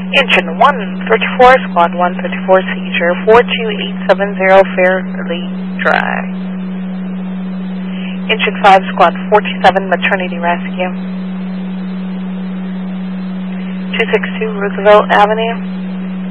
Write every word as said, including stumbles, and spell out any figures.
Engine one thirty-four, Squad one thirty-four, seizure four two eight seven zero Fairley Drive. Engine five, Squad forty-seven, maternity rescue. two sixty-two Roosevelt Avenue.